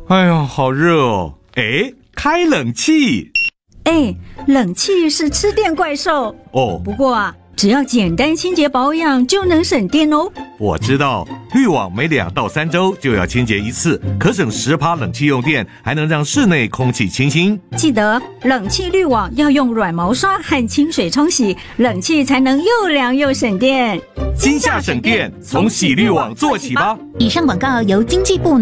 哎呀，好热哦！哎，开冷气。 冷气是吃电怪兽哦。 不过啊，只要简单清洁保养就能省电哦。 我知道，滤网每2到3周就要清洁一次，可省10%冷气用电，还能让室内空气清新。 记得冷气滤网要用软毛刷和清水冲洗，冷气才能又凉又省电。 今夏省电，从洗滤网做起吧。 以上广告由经济部